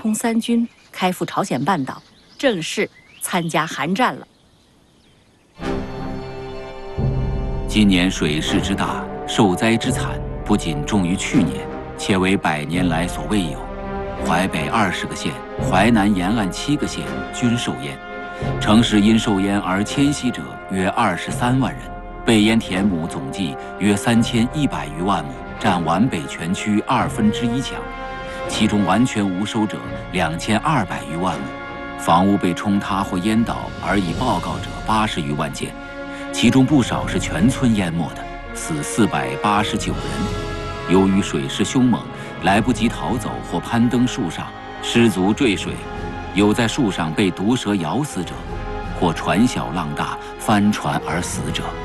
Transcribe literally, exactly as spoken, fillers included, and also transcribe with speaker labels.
Speaker 1: 空三军开赴朝鲜半岛，正式参加韩战了。
Speaker 2: 今年水势之大，受灾之惨，不仅重于去年，且为百年来所未有。淮北二十个县，淮南沿岸七个县均受淹，城市因受淹而迁徙者约二十三万人，被淹田亩总计约三千一百余万亩，占皖北全区二分之一强。其中完全无收者两千二百余万亩，房屋被冲塌或淹倒而已报告者八十余万件，其中不少是全村淹没的，死四百八十九人。由于水势凶猛，来不及逃走或攀登树上，失足坠水，有在树上被毒蛇咬死者，或船小浪大翻船而死者。